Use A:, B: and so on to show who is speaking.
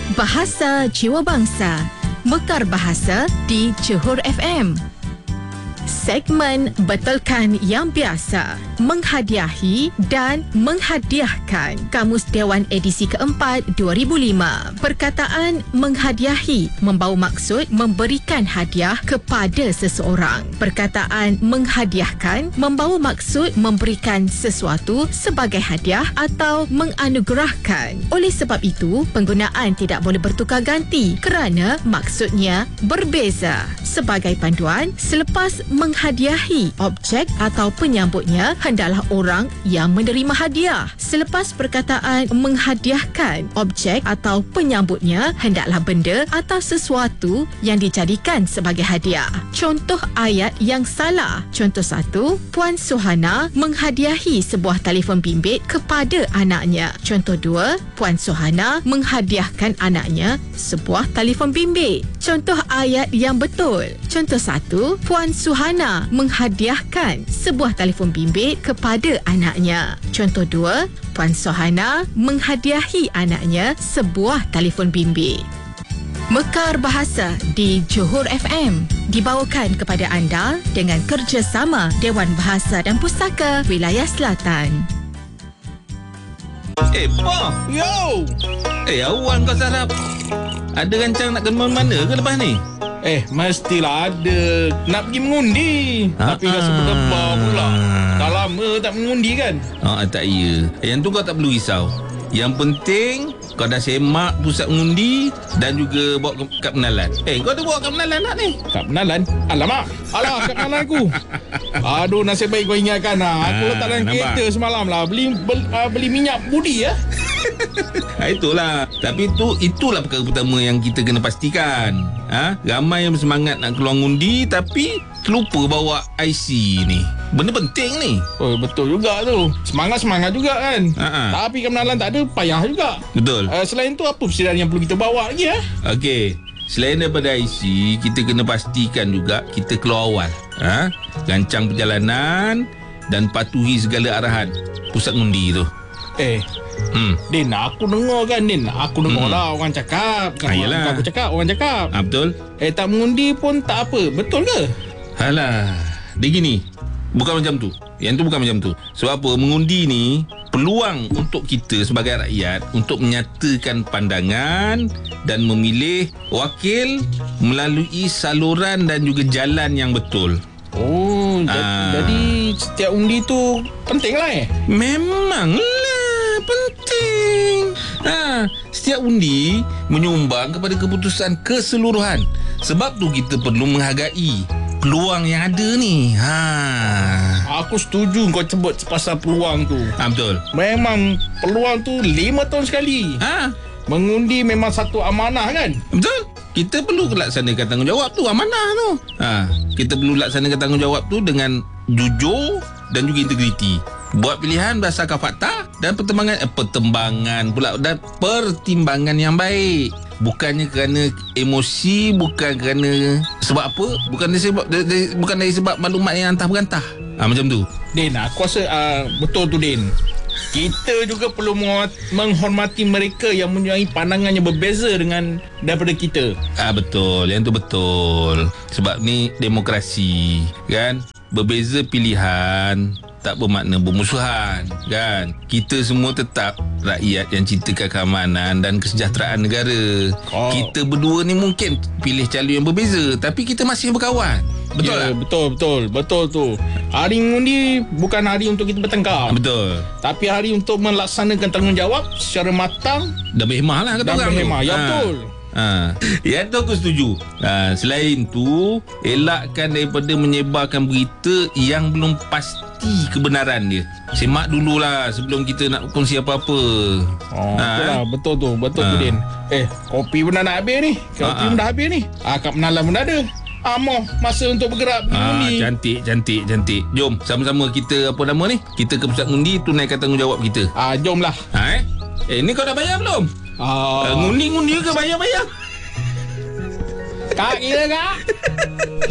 A: Bahasa Jiwa Bangsa, Mekar Bahasa di Johor FM. Segmen Betulkan Yang Biasa, menghadiahi dan menghadiahkan. Kamus Dewan edisi keempat 2005. Perkataan menghadiahi membawa maksud memberikan hadiah kepada seseorang. Perkataan menghadiahkan membawa maksud memberikan sesuatu sebagai hadiah atau menganugerahkan. Oleh sebab itu, penggunaan tidak boleh bertukar ganti kerana maksudnya berbeza. Sebagai panduan, selepas menghadiahi objek atau penyambutnya, hendaklah orang yang menerima hadiah. Selepas perkataan menghadiahkan objek atau penyambutnya, hendaklah benda atau sesuatu yang dijadikan sebagai hadiah. Contoh ayat yang salah. Contoh 1, Puan Suhana menghadiahi sebuah telefon bimbit kepada anaknya. Contoh 2, Puan Suhana menghadiahkan anaknya sebuah telefon bimbit. Contoh ayat yang betul. Contoh 1, Puan Suhana menghadiahkan sebuah telefon bimbit kepada anaknya. Contoh 2, Puan Suhana menghadiahi anaknya sebuah telefon bimbit. Mekar Bahasa di Johor FM dibawakan kepada anda dengan kerjasama Dewan Bahasa dan Pustaka Wilayah Selatan.
B: Pa!
C: Yo!
B: Awan kau sarap. Ada rancang nak ke mana ke lepas ni?
C: Mestilah ada. Nak pergi mengundi. Tapi rasa berdebar pula. Dah lama tak mengundi kan?
B: Tak ya. Yang tu kau tak perlu risau. Yang penting kau dah semak pusat mengundi dan juga bawa kad penalan. Kau ada bawa kad penalan tak ni?
C: Kad penalan? Alamak. Alah, kad penalan aku. Aduh, nasib baik kau ingatkan. Aku letak dalam kereta semalam lah. Beli minyak budi ya.
B: Itulah. Tapi itulah perkara pertama yang kita kena pastikan. Ramai yang bersemangat nak keluar ngundi tapi terlupa bawa IC ni. Benda penting ni.
C: Betul juga tu. Semangat juga kan. Tapi kebenaran tak ada, payah juga.
B: Betul.
C: Selain tu, apa persediaan yang perlu kita bawa lagi
B: Okey. Selain daripada IC, kita kena pastikan juga kita keluar awal. Rancang perjalanan dan patuhi segala arahan pusat ngundi tu.
C: Din, aku dengar kan Din. Aku dengar lah orang cakap. Bukan aku cakap, orang cakap.
B: Betul.
C: Tak mengundi pun tak apa. Betul ke?
B: Alah, dia gini. Bukan macam tu. Yang tu bukan macam tu. Sebab apa? Mengundi ni peluang untuk kita sebagai rakyat untuk menyatakan pandangan dan memilih wakil melalui saluran dan juga jalan yang betul.
C: Jadi setiap undi tu penting lah
B: Memanglah penting. Setiap undi menyumbang kepada keputusan keseluruhan. Sebab tu kita perlu menghargai peluang yang ada ni.
C: Aku setuju kau sebut pasal peluang tu.
B: Betul.
C: Memang peluang tu 5 tahun sekali. Mengundi memang satu amanah kan?
B: Betul. Kita perlu laksanakan tanggungjawab tu, amanah tu. Kita perlu laksanakan tanggungjawab tu dengan jujur dan juga integriti. Buat pilihan berdasarkan fakta dan pertimbangan yang baik. Bukannya kerana emosi, bukan kerana sebab apa? Bukan dari sebab maklumat yang antah berantah. Macam tu.
C: Din, aku rasa betul tu Din. Kita juga perlu menghormati mereka yang mempunyai pandangan yang berbeza daripada kita.
B: Betul, yang tu betul. Sebab ni demokrasi, kan? Berbeza pilihan tak bermakna bermusuhan, kan? Kita semua tetap rakyat yang cintakan keamanan dan kesejahteraan negara. Kita berdua ni mungkin pilih calon yang berbeza, tapi kita masih berkawan. Betul tak?
C: Betul tu. Hari mengundi bukan hari untuk kita bertengkar.
B: Betul.
C: Tapi hari untuk melaksanakan tanggungjawab secara matang
B: dan berhemah lah kata orang.
C: Ya betul.
B: Yang tu aku setuju. Selain tu, elakkan daripada menyebarkan berita yang belum pasti kebenaran dia. Semak dululah sebelum kita nak kongsi apa-apa.
C: Betul tu Din. Kopi pun dah nak habis ni. Kopi pun dah habis ni. Kad penalan pun dah ada. Masa untuk bergerak mengundi.
B: Cantik. Jom sama-sama kita kita ke pusat undi tunaikan tanggungjawab kita.
C: Jomlah.
B: Ni kau dah bayar belum? Ngundi ke bayar?
C: Kak kira kak.